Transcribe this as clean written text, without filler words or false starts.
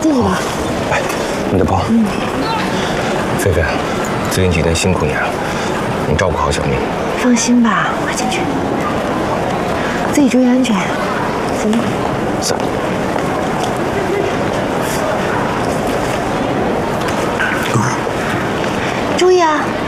进去吧。 哎，你的包。菲菲，最近几天辛苦你了，你照顾好小明。 放心吧，快进去，自己注意安全。行吗？ 走。 注意啊！